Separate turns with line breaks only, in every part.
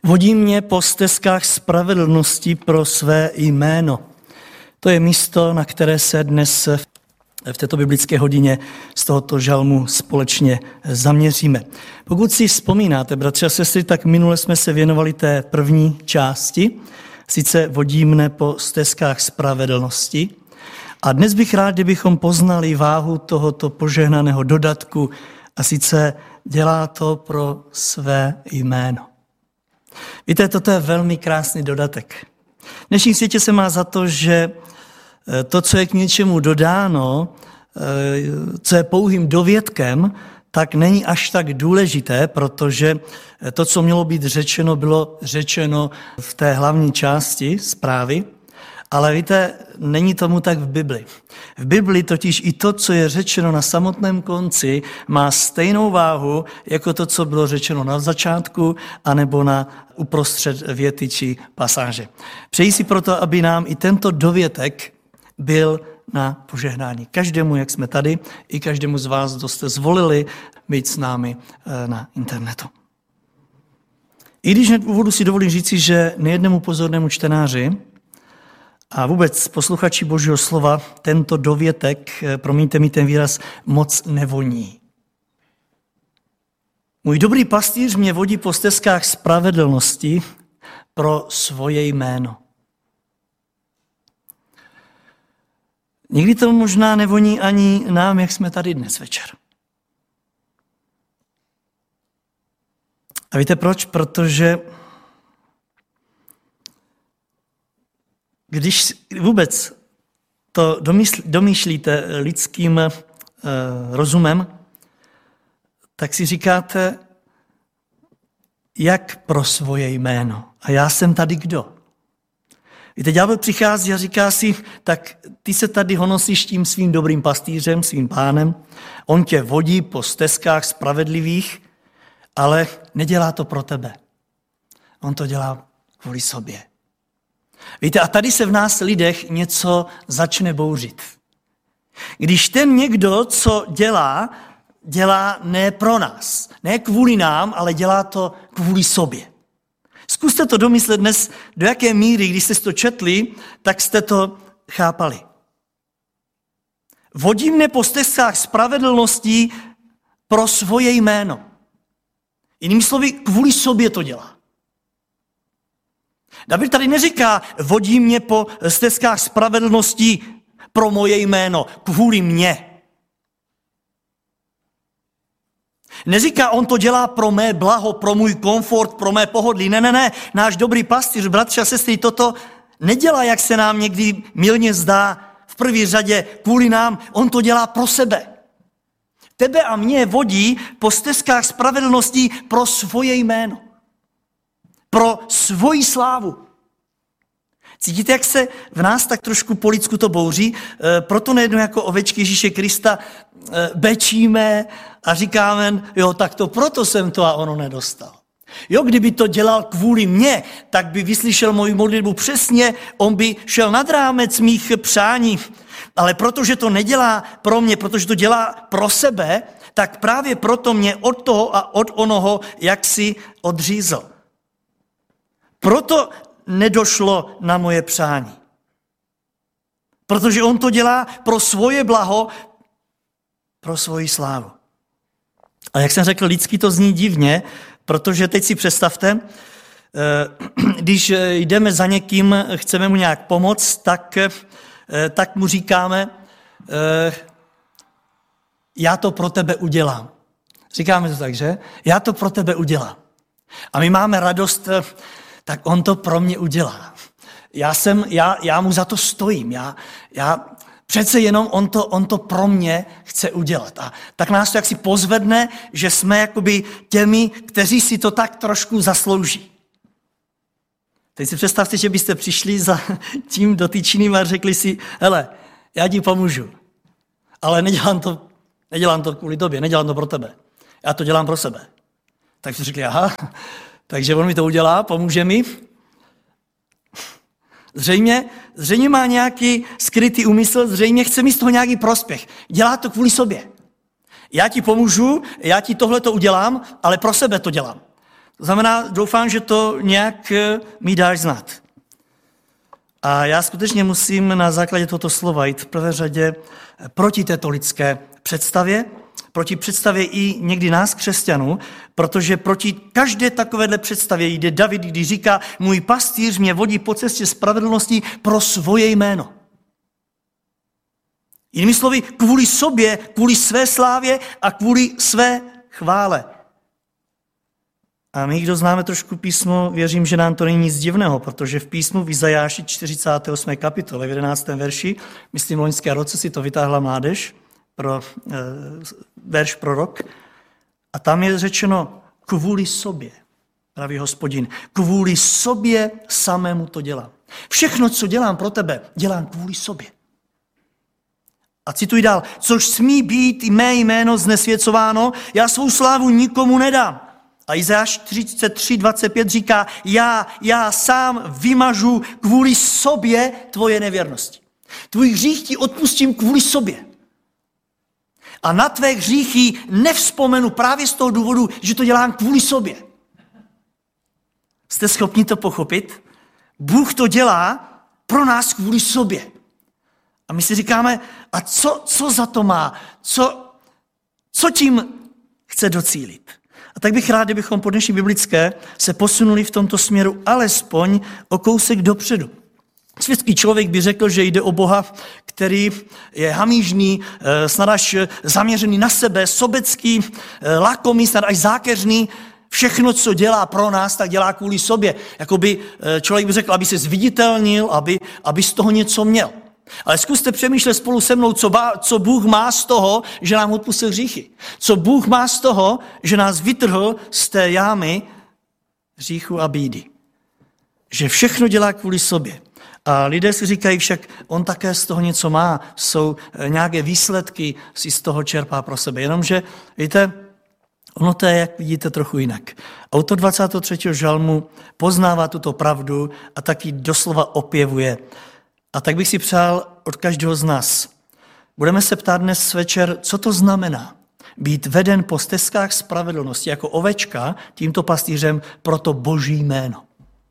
Vodí mě po stezkách spravedlnosti pro své jméno. To je místo, na které se dnes v této biblické hodině z tohoto žalmu společně zaměříme. Pokud si vzpomínáte, bratři a sestry, tak minule jsme se věnovali té první části, sice vodí mne po stezkách spravedlnosti. A dnes bych rád, kdybychom poznali váhu tohoto požehnaného dodatku, a sice dělá to pro své jméno. Víte, toto je velmi krásný dodatek. V dnešním světě se má za to, že to, co je k něčemu dodáno, co je pouhým dovětkem, tak není až tak důležité, protože to, co mělo být řečeno, bylo řečeno v té hlavní části zprávy. Ale víte, není tomu tak v Bibli. V Bibli totiž i to, co je řečeno na samotném konci, má stejnou váhu, jako to, co bylo řečeno na začátku, anebo na uprostřed věty či pasáže. Přeji si proto, aby nám i tento dovětek byl na požehnání. Každému, jak jsme tady, i každému z vás, kdo jste zvolili být s námi na internetu. I když hned v úvodu si dovolím říci, že nejednému pozornému čtenáři a vůbec posluchači Božího slova tento dovětek, promiňte mi ten výraz, moc nevoní. Můj dobrý pastýř mě vodí po stezkách spravedlnosti pro svoje jméno. Nikdy to možná nevoní ani nám, jak jsme tady dnes večer. A víte proč? Protože když vůbec to domýšlíte lidským rozumem, tak si říkáte, jak pro svoje jméno. A já jsem tady kdo? Víte, ďábel přichází a říká si, tak ty se tady honosíš tím svým dobrým pastýřem, svým pánem, on tě vodí po stezkách spravedlivých, ale nedělá to pro tebe. On to dělá kvůli sobě. Víte, a tady se v nás lidech něco začne bouřit. Když ten někdo, co dělá ne pro nás, ne kvůli nám, ale dělá to kvůli sobě. Zkuste to domyslet dnes, do jaké míry, když jste to četli, tak jste to chápali. Vodí mne po stezkách spravedlnosti pro svoje jméno. Jinými slovy, kvůli sobě to dělá. David tady neříká, vodí mě po stezkách spravedlnosti pro moje jméno, kvůli mně. Neříká, on to dělá pro mé blaho, pro můj komfort, pro mé pohodlí. Ne. Náš dobrý pastýř, bratři a sestry, toto nedělá, jak se nám někdy mylně zdá, v první řadě kvůli nám. On to dělá pro sebe. Tebe a mě vodí po stezkách spravedlnosti pro svoje jméno. Pro svoji slávu. Cítíte, jak se v nás tak trošku po lidsku to bouří? Proto nejednou jako ovečky Ježíše Krista bečíme a říkáme, jo, tak to proto jsem to a ono nedostal. Jo, kdyby to dělal kvůli mně, tak by vyslyšel moji modlitbu přesně, on by šel nad rámec mých přání. Ale protože to nedělá pro mě, protože to dělá pro sebe, tak právě proto mě od toho a od onoho jaksi odřízl. Proto nedošlo na moje přání. Protože on to dělá pro svoje blaho, pro svoji slávu. A jak jsem řekl, lidsky to zní divně, protože teď si představte, když jdeme za někým, chceme mu nějak pomoct, tak mu říkáme, já to pro tebe udělám. Říkáme to tak, že? Já to pro tebe udělám. A my máme radost, tak on to pro mě udělá. Já mu za to stojím. Přece jenom on to pro mě chce udělat. A tak nás to jaksi pozvedne, že jsme jakoby těmi, kteří si to tak trošku zaslouží. Teď si představte, že byste přišli za tím dotyčným a řekli si, hele, já ti pomůžu, ale nedělám to kvůli tobě, nedělám to pro tebe. Já to dělám pro sebe. Tak si řekli, aha, takže on mi to udělá, pomůže mi. Zřejmě má nějaký skrytý úmysl, zřejmě chce mít z toho nějaký prospěch. Dělá to kvůli sobě. Já ti pomůžu, já ti tohle to udělám, ale pro sebe to dělám. Znamená, doufám, že to nějak mi dáš znát. A já skutečně musím na základě tohoto slova jít v prvé řadě proti této lidské představě, proti představě i někdy nás, křesťanů, protože proti každé takovéhle představě jde David, když říká, můj pastýř mě vodí po cestě spravedlnosti pro svoje jméno. Jinými slovy, kvůli sobě, kvůli své slávě a kvůli své chvále. A my, kdo známe trošku písmo, věřím, že nám to není nic divného, protože v písmu v Izajáši 48. kapitole, v 11. verši, myslím, loňské roce si to vytáhla mládež, verš prorok, a tam je řečeno kvůli sobě, pravý Hospodin, kvůli sobě samému to dělám. Všechno, co dělám pro tebe, dělám kvůli sobě. A cituji dál, což smí být i mé jméno znesvěcováno, já svou slávu nikomu nedám. A Izajáš 43:25 říká, já sám vymažu kvůli sobě tvoje nevěrnosti. Tvůj hřích ti odpustím kvůli sobě. A na tvé hříchy nevzpomenu právě z toho důvodu, že to dělám kvůli sobě. Jste schopni to pochopit? Bůh to dělá pro nás kvůli sobě. A my si říkáme, a co za to má? Co tím chce docílit? A tak bych rád, kdybychom po dnešní biblické se posunuli v tomto směru alespoň o kousek dopředu. Světský člověk by řekl, že jde o Boha, který je hamížný, snad až zaměřený na sebe, sobecký, lakomý, snad až zákeřný. Všechno, co dělá pro nás, tak dělá kvůli sobě. Jakoby člověk by řekl, aby se zviditelnil, aby z toho něco měl. Ale zkuste přemýšlet spolu se mnou, co Bůh má z toho, že nám odpustil hříchy. Co Bůh má z toho, že nás vytrhl z té jámy hříchu a bídy. Že všechno dělá kvůli sobě. A lidé si říkají však, on také z toho něco má, jsou nějaké výsledky, si z toho čerpá pro sebe. Jenomže, víte, ono to je, jak vidíte, trochu jinak. Autor 23. žalmu poznává tuto pravdu a taky doslova opěvuje. A tak bych si přál od každého z nás. Budeme se ptát dnes večer, co to znamená být veden po stezkách spravedlnosti jako ovečka tímto pastýřem pro to Boží jméno.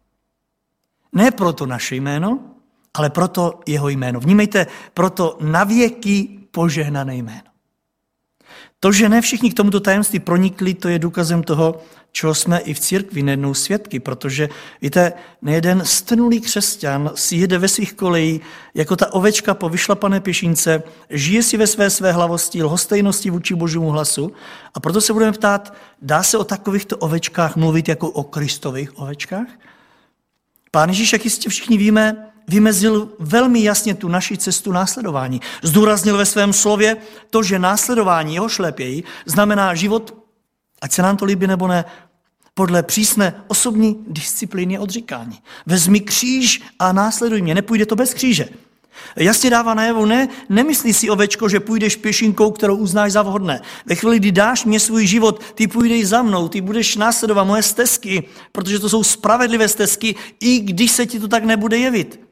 Ne proto naše jméno, ale proto jeho jméno. Vnímejte, proto navěky požehnané jméno. To, že ne všichni k tomuto tajemství pronikli, to je důkazem toho, čeho jsme i v církvi nejednou svědky, protože, víte, nejeden strnulý křesťan si jede ve svých kolejí jako ta ovečka po vyšlapané pěšince, žije si ve své hlavosti, lhostejnosti vůči Božímu hlasu, a proto se budeme ptát, dá se o takovýchto ovečkách mluvit jako o Kristových ovečkách? Pán Ježíš, jak jistě všichni víme, vymezil velmi jasně tu naši cestu následování. Zdůraznil ve svém slově to, že následování jeho šlepějí znamená život, ať se nám to líbí nebo ne, podle přísné osobní disciplíny odříkání. Vezmi kříž a následuj mě, nepůjde to bez kříže. Jasně dává najevo, nemyslí si, ovečko, že půjdeš pěšinkou, kterou uznáš za vhodné. Ve chvíli, kdy dáš mě svůj život, ty půjdeš za mnou, ty budeš následovat moje stezky, protože to jsou spravedlivé stezky, i když se ti to tak nebude jevit.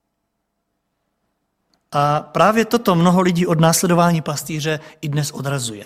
A právě toto mnoho lidí od následování pastýře i dnes odrazuje.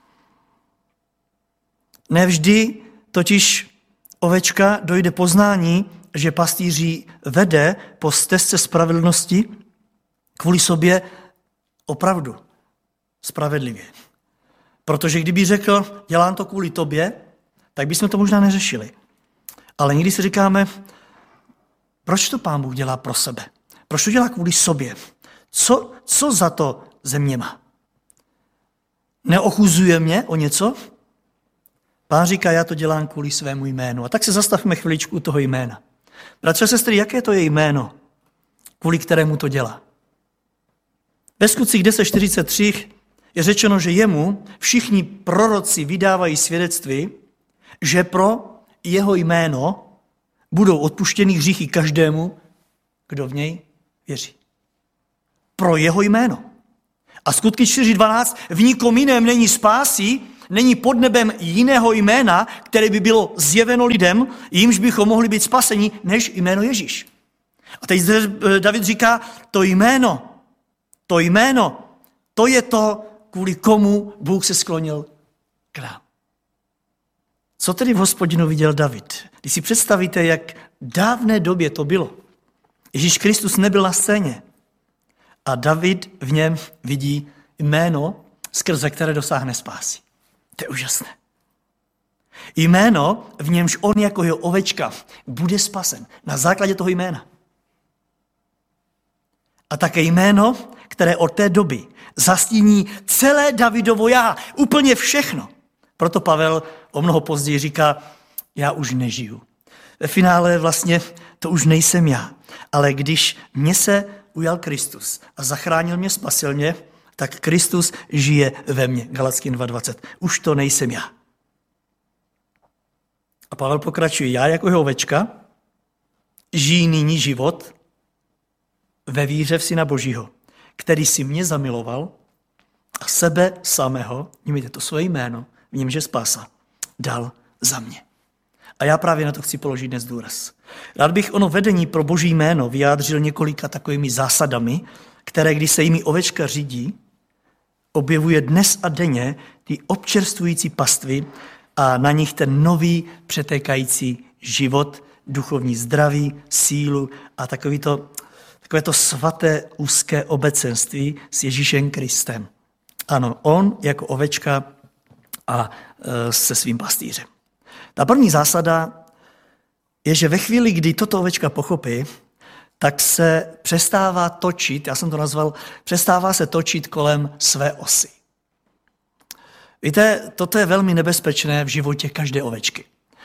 Nevždy totiž ovečka dojde poznání, že pastýří vede po stezce spravedlnosti kvůli sobě opravdu spravedlivě. Protože kdyby řekl, dělám to kvůli tobě, tak bychom to možná neřešili. Ale někdy si říkáme, proč to Pán Bůh dělá pro sebe? Proč to dělá kvůli sobě? Co za to ze mě má? Neochuzuje mě o něco? Pán říká, já to dělám kvůli svému jménu. A tak se zastavme chviličku u toho jména. Bratři a sestry, jaké to je jméno, kvůli kterému to dělá? Ve Skutcích 10:43 je řečeno, že jemu všichni proroci vydávají svědectví, že pro jeho jméno budou odpuštěny hříchy každému, kdo v něj věří. Pro jeho jméno. A Skutky 4:12, v nikom jiném není spásy, není pod nebem jiného jména, které by bylo zjeveno lidem, jimž bychom mohli být spaseni, než jméno Ježíš. A teď David říká, to jméno, to je to, kvůli komu Bůh se sklonil k nám. Co tedy v Hospodinu viděl David? Když si představíte, jak dávné době to bylo. Ježíš Kristus nebyl na scéně. A David v něm vidí jméno, skrze které dosáhne spásy. To je úžasné. Jméno, v němž on jako jeho ovečka bude spasen. Na základě toho jména. A také jméno, které od té doby zastíní celé Davidovo já. Úplně všechno. Proto Pavel o mnoho později říká, já už nežiju. Ve finále vlastně to už nejsem já. Ale když mě se ujal Kristus a zachránil mě, spasil mě, tak Kristus žije ve mně. Galackým 2.20. Už to nejsem já. A Pavel pokračuje, já jako jeho ovečka žijí nyní život ve víře v Syna Božího, který si mě zamiloval a sebe samého, mějte to svoje jméno, v němž je spása, dal za mě. A já právě na to chci položit dnes důraz. Rád bych ono vedení pro Boží jméno vyjádřil několika takovými zásadami, které, když se jimi ovečka řídí, objevuje dnes a denně ty občerstvující pastvy a na nich ten nový přetékající život, duchovní zdraví, sílu a takové to svaté úzké obecenství s Ježíšem Kristem. Ano, on jako ovečka a se svým pastýřem. Ta první zásada je, že ve chvíli, kdy toto ovečka pochopí, tak se přestává točit, já jsem to nazval, přestává se točit kolem své osy. Víte, toto je velmi nebezpečné v životě každé ovečky.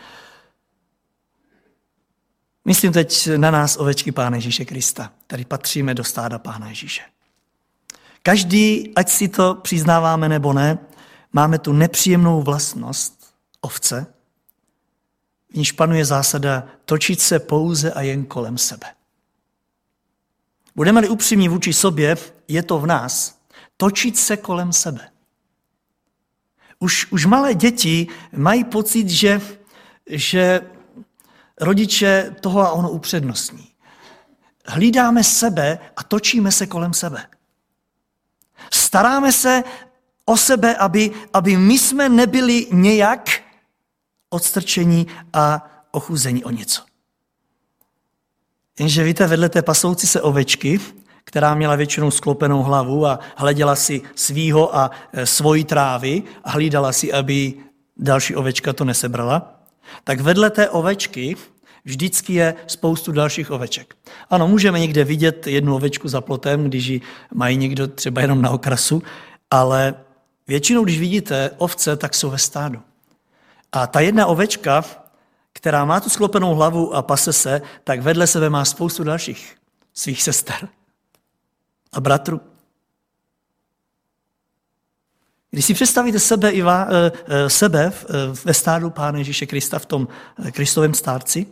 Myslím teď na nás, ovečky Pána Ježíše Krista, který patříme do stáda Pána Ježíše. Každý, ať si to přiznáváme nebo ne, máme tu nepříjemnou vlastnost ovce, v níž panuje zásada točit se pouze a jen kolem sebe. Budeme-li upřímní vůči sobě, je to v nás točit se kolem sebe. Už malé děti mají pocit, že rodiče toho a ono upřednostní. Hlídáme sebe a točíme se kolem sebe. Staráme se o sebe, aby my jsme nebyli nějak odstrčení a ochuzení o něco. Jenže víte, vedle té pasoucí se ovečky, která měla většinou sklopenou hlavu a hleděla si svýho a svojí trávy a hlídala si, aby další ovečka to nesebrala, tak vedle té ovečky vždycky je spoustu dalších oveček. Ano, můžeme někde vidět jednu ovečku za plotem, když ji mají někdo třeba jenom na okrasu, ale většinou, když vidíte ovce, tak jsou ve stádu. A ta jedna ovečka, která má tu sklopenou hlavu a pase se, tak vedle sebe má spoustu dalších svých sester a bratrů. Když si představíte sebe ve stádu Pána Ježíše Krista, v tom Kristovém stárci,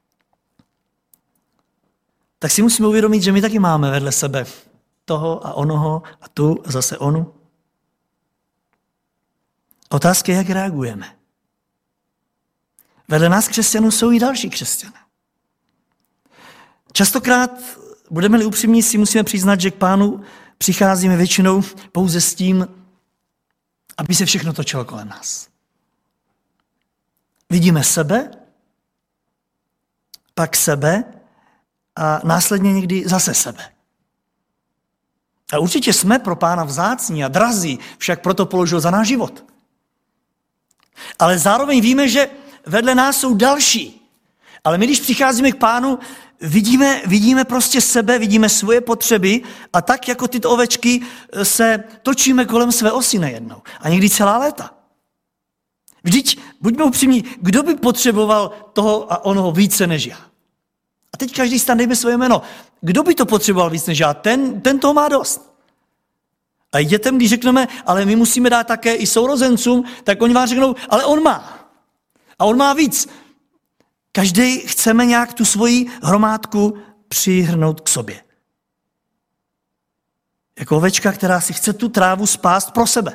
tak si musíme uvědomit, že my taky máme vedle sebe toho a onoho a tu a zase onu. Otázka je, jak reagujeme. Vedle nás křesťanů jsou i další křesťané. Častokrát, budeme-li upřímní, si musíme přiznat, že k Pánu přicházíme většinou pouze s tím, aby se všechno točilo kolem nás. Vidíme sebe, pak sebe a následně někdy zase sebe. A určitě jsme pro Pána vzácní a drazí, však proto položil za náš život. Ale zároveň víme, že vedle nás jsou další. Ale my, když přicházíme k Pánu, vidíme prostě sebe, vidíme svoje potřeby a tak jako tyto ovečky se točíme kolem své osy nejednou. A někdy celá léta. Vždyť, buďme upřímní, kdo by potřeboval toho a onoho více než já? A teď každý stan dejme svoje jméno. Kdo by to potřeboval víc než já? Ten toho má dost. A dětem, když řekneme, ale my musíme dát také i sourozencům, tak oni vám řeknou, ale on má. A on má víc. Každý chceme nějak tu svoji hromádku přihrnout k sobě. Jako ovečka, která si chce tu trávu spást pro sebe.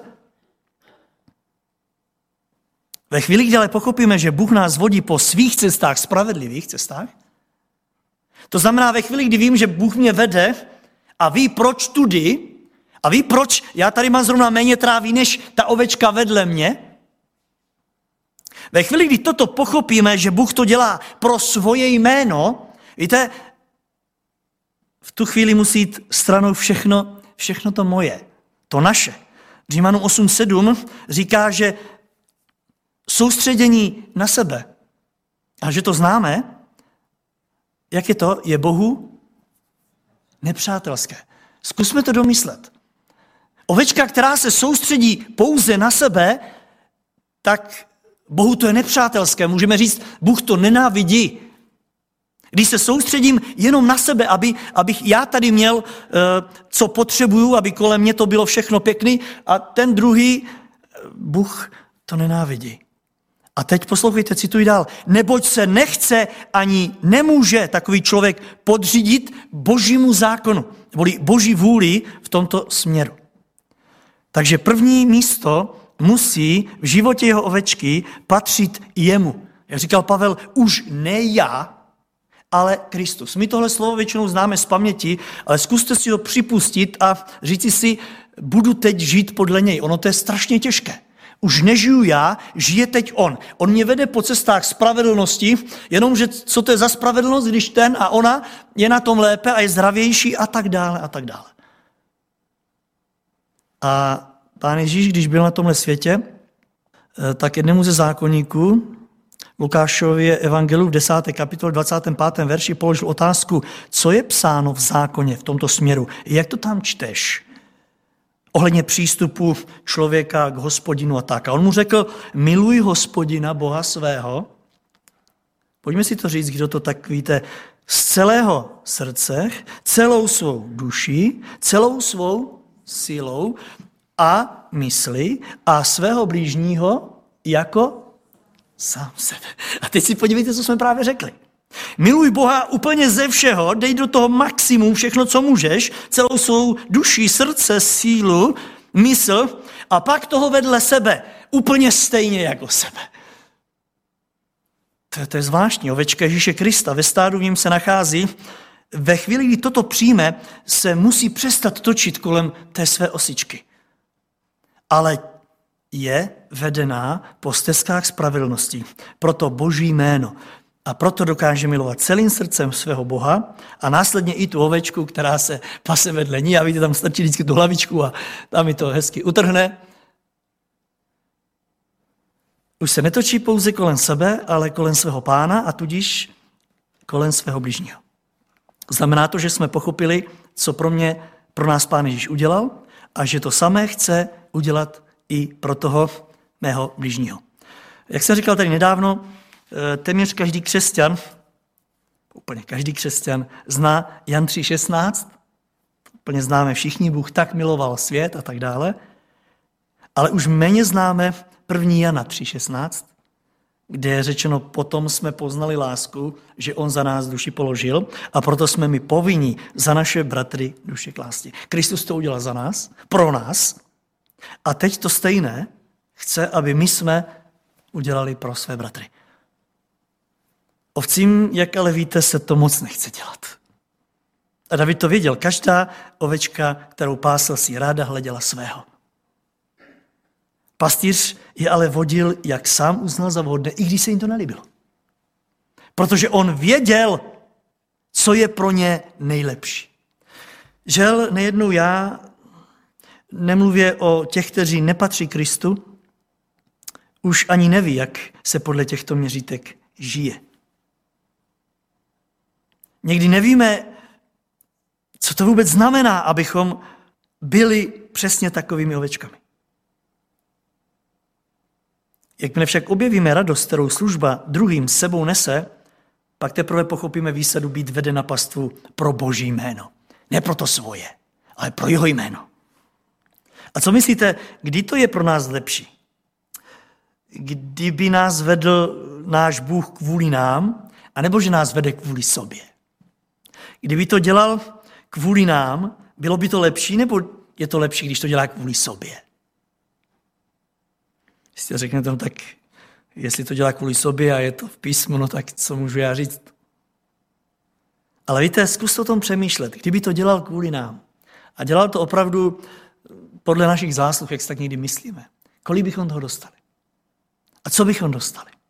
Ve chvíli, kdy ale pochopíme, že Bůh nás vodí po svých cestách, spravedlivých cestách, to znamená ve chvíli, kdy vím, že Bůh mě vede a ví, proč tudy, a ví, proč já tady mám zrovna méně trávy, než ta ovečka vedle mě, Ve chvíli, kdy toto pochopíme, že Bůh to dělá pro svoje jméno, víte, v tu chvíli musí jít stranou všechno to moje, to naše. Římanům 8:7 říká, že soustředění na sebe, a že to známe, jak je to, je Bohu nepřátelské. Zkusme to domyslet. Ovečka, která se soustředí pouze na sebe, tak Bohu to je nepřátelské. Můžeme říct, Bůh to nenávidí. Když se soustředím jenom na sebe, abych já tady měl, co potřebuju, aby kolem mě to bylo všechno pěkný, a ten druhý, Bůh to nenávidí. A teď poslouchejte, cituji dál. Neboť se nechce ani nemůže takový člověk podřídit Božímu zákonu, neboli Boží vůli v tomto směru. Takže první místo musí v životě jeho ovečky patřit jemu. Jak říkal Pavel, už ne já, ale Kristus. My tohle slovo většinou známe z paměti, ale zkuste si ho připustit a říci si, budu teď žít podle něj. Ono to je strašně těžké. Už nežiju já, žije teď on. On mě vede po cestách spravedlnosti, jenomže co to je za spravedlnost, když ten a ona je na tom lépe a je zdravější a tak dále a tak dále. A Pán Ježíš, když byl na tomhle světě, tak jednému ze zákonníků, Lukášově evangeliu v 10. kapitole 25. verši položil otázku, co je psáno v zákoně v tomto směru. Jak to tam čteš? Ohledně přístupu člověka k Hospodinu a tak. A on mu řekl, miluj Hospodina, Boha svého. Pojďme si to říct, kdo to tak víte, z celého srdce, celou svou duší, celou svou silou a mysli a svého blížního jako sám sebe. A teď si podívejte, co jsme právě řekli. Miluj Boha úplně ze všeho, dej do toho maximum, všechno, co můžeš, celou svou duši, srdce, sílu, mysl a pak toho vedle sebe, úplně stejně jako sebe. To je zvláštní. Ovečka Ježíše Krista ve stádu v něm se nachází. Ve chvíli, kdy toto přijme, se musí přestat točit kolem té své osičky. Ale je vedená po stezkách spravedlnosti. Proto Boží jméno. A proto dokáže milovat celým srdcem svého Boha a následně i tu ovečku, která se pase vedle ní. A víte, tam strčí vždycky tu hlavičku a tam mi to hezky utrhne. Už se netočí pouze kolem sebe, ale kolem svého Pána a tudíž kolem svého bližního. Znamená to, že jsme pochopili, co pro nás Pán Ježíš udělal a že to samé chce udělat i pro toho mého bližního. Jak jsem říkal tady nedávno, téměř každý křesťan, úplně každý křesťan zná Jan 3,16, úplně známe všichni, Bůh tak miloval svět a tak dále, ale už méně známe 1. Jana 3,16, kde je řečeno, potom jsme poznali lásku, že on za nás duši položil a proto jsme my povinni za naše bratry duše klásti. Kristus to udělal za nás, pro nás a teď to stejné chce, aby my jsme udělali pro své bratry. Ovcím, jak ale víte, se to moc nechce dělat. A David to věděl. Každá ovečka, kterou pásl, si ráda hleděla svého. Pastýř je ale vodil, jak sám uznal za vhodné, i když se jim to nelíbilo. Protože on věděl, co je pro ně nejlepší. Žel, nejednou já, nemluvě o těch, kteří nepatří Kristu, už ani neví, jak se podle těchto měřítek žije. Někdy nevíme, co to vůbec znamená, abychom byli přesně takovými ovečkami. Jakmile však objevíme radost, kterou služba druhým sebou nese, pak teprve pochopíme výsadu být veden na pastvu pro Boží jméno. Ne pro to svoje, ale pro jeho jméno. A co myslíte, kdy to je pro nás lepší? Kdyby nás vedl náš Bůh kvůli nám, anebo že nás vede kvůli sobě? Kdyby to dělal kvůli nám, bylo by to lepší, nebo je to lepší, když to dělá kvůli sobě? Jestli řeknete, no tak jestli to dělá kvůli sobě a je to v písmu, no tak co můžu já říct? Ale víte, zkuste o tom přemýšlet. Kdyby to dělal kvůli nám a dělal to opravdu podle našich zásluh, jak si tak někdy myslíme, kolik bychom toho dostali? A co bychom dostali?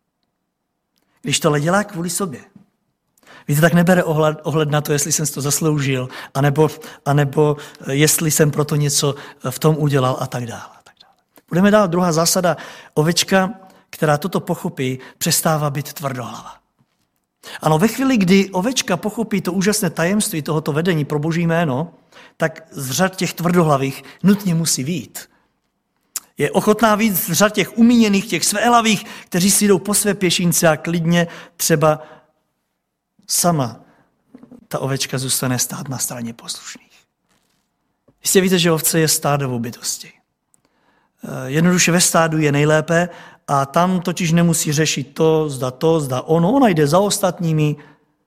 když tohle dělá kvůli sobě. Víte, tak nebere ohled na to, jestli jsem si to zasloužil, anebo jestli jsem proto něco v tom udělal a tak dále. Budeme dál. Druhá zásada. Ovečka, která toto pochopí, přestává být tvrdohlava. Ano, ve chvíli, kdy ovečka pochopí to úžasné tajemství tohoto vedení pro Boží jméno, tak z řad těch tvrdohlavých nutně musí vyjít. Je ochotná vyjít z řad těch umíněných, těch svéhlavých, kteří si jdou po své pěšince a klidně třeba sama ta ovečka zůstane stát na straně poslušných. Jistě víte, že ovce je stádovou bytostí. Jednoduše ve stádu je nejlépe a tam totiž nemusí řešit to, zda ono. Ona jde za ostatními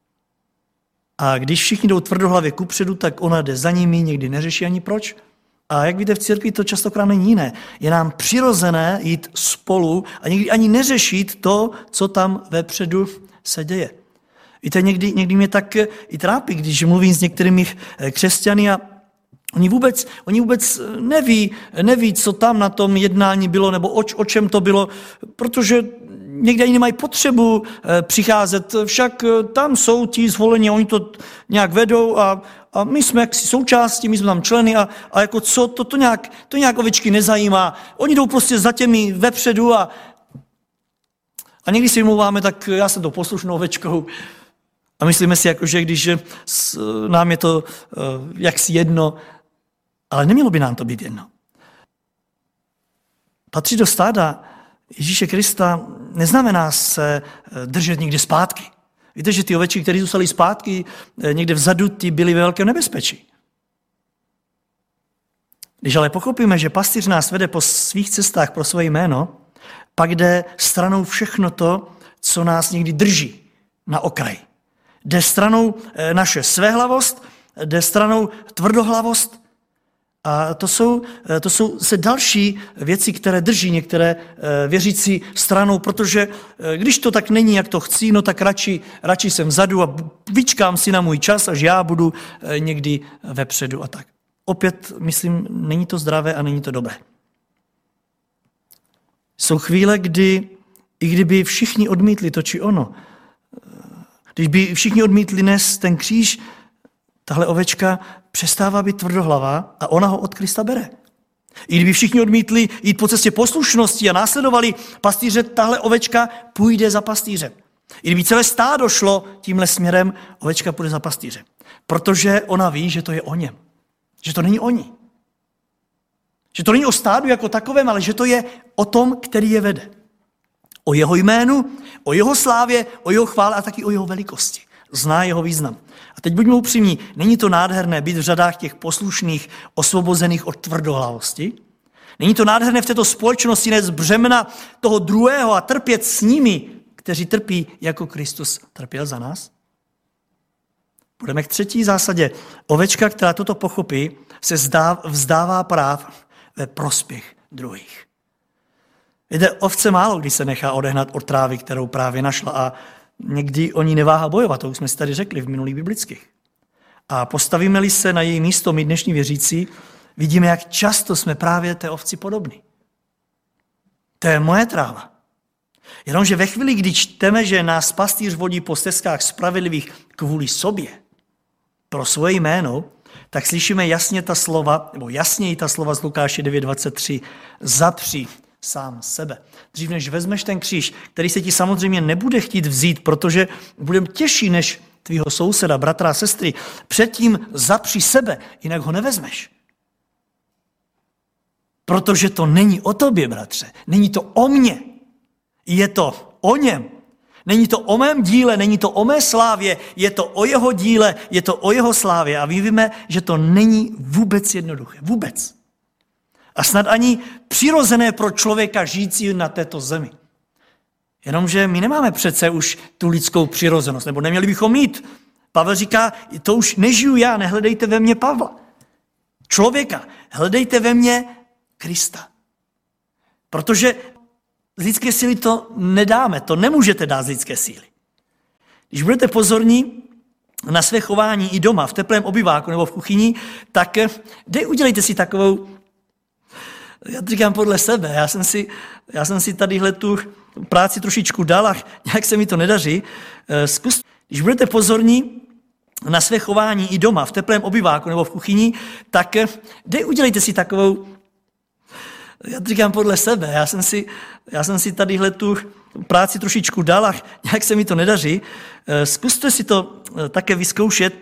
a když všichni jdou tvrdohlavě kupředu, tak ona jde za nimi, někdy neřeší ani proč. A jak víte, v církvi to častokrát není jiné. Je nám přirozené jít spolu a někdy ani neřešit to, co tam vepředu se děje. Víte, někdy mě tak i trápí, když mluvím s některými křesťany a oni vůbec neví, co tam na tom jednání bylo, nebo o čem to bylo, protože někdy ani nemají potřebu přicházet, však tam jsou ti zvolení, oni to nějak vedou a my jsme jaksi součástí, my jsme tam členy a jako co, to nějak ovečky nezajímá. Oni jdou prostě za těmi vepředu a někdy si mluváme, tak já jsem to poslušnou ovečkou a myslíme si, jako, že když nám je to jaksi jedno, ale nemělo by nám to být jedno. Patřit do stáda Ježíše Krista neznamená se držet někde zpátky. Víte, že ty ovečky, které zůstaly zpátky někde vzadu, ty byly ve velkém nebezpečí. Když ale pochopíme, že pastýř nás vede po svých cestách pro svoje jméno, pak jde stranou všechno to, co nás někdy drží na okraji. Jde stranou naše svéhlavost, jde stranou tvrdohlavost a to jsou se další věci, které drží některé věřící stranou, protože když to tak není, jak to chci, no tak radši jsem vzadu a vyčkám si na můj čas, až já budu někdy vepředu a tak. Opět, myslím, není to zdravé a není to dobré. Jsou chvíle, kdy i kdyby všichni odmítli to či ono, když by všichni odmítli nést ten kříž, tahle ovečka přestává být tvrdohlavá a ona ho od Krista bere. I kdyby všichni odmítli jít po cestě poslušnosti a následovali pastýře, tahle ovečka půjde za pastýřem. I kdyby celé stádo šlo tímhle směrem, ovečka půjde za pastýřem. Protože ona ví, že to je o něm. Že to není o ní. Že to není o stádu jako takovém, ale že to je o tom, který je vede. O jeho jménu, o jeho slávě, o jeho chvále a taky o jeho velikosti. Zná jeho význam. A teď buďme upřímní, není to nádherné být v řadách těch poslušných, osvobozených od tvrdohlavosti? Není to nádherné v této společnosti nést břemena toho druhého a trpět s nimi, kteří trpí, jako Kristus trpěl za nás? Půjdeme k třetí zásadě. Ovečka, která toto pochopí, se vzdává práv ve prospěch druhých. Víte, ovce málo kdy se nechá odehnat od trávy, kterou právě našla a někdy o ní neváhá bojovat, to už jsme si tady řekli v minulých biblických. A postavíme-li se na její místo my dnešní věřící, vidíme, jak často jsme právě té ovci podobní. To je moje tráva. Jenomže ve chvíli, kdy čteme, že nás pastýř vodí po stezkách spravedlivých kvůli sobě, pro svoje jméno, tak slyšíme jasněji ta slova z Lukáše 9:23. Zapři sám sebe. Dřív než vezmeš ten kříž, který se ti samozřejmě nebude chtít vzít, protože budeme těžší než tvýho souseda, bratra a sestry, předtím zapři sebe, jinak ho nevezmeš. Protože to není o tobě, bratře. Není to o mně. Je to o něm. Není to o mém díle, není to o mé slávě, je to o jeho díle, je to o jeho slávě. A víme, že to není vůbec jednoduché. Vůbec. A snad ani přirozené pro člověka žijící na této zemi. Jenomže my nemáme přece už tu lidskou přirozenost, nebo neměli bychom mít. Pavel říká, to už nežiju já, nehledejte ve mně Pavla. Člověka, hledejte ve mně Krista. Protože z lidské síly to nedáme, to nemůžete dát z lidské síly. Když budete pozorní na své chování i doma, v teplém obyváku nebo v kuchyni, tak udělejte si takovou, já to říkám podle sebe, já jsem si tadyhle tu práci trošičku dál a nějak se mi to nedaří. Zkuste, když budete pozorní na své chování i doma, v teplém obyváku nebo v kuchyni, tak udělejte si takovou, já to říkám podle sebe, já jsem si tadyhle tu práci trošičku dal a nějak se mi to nedaří. Zkuste si to také vyzkoušet.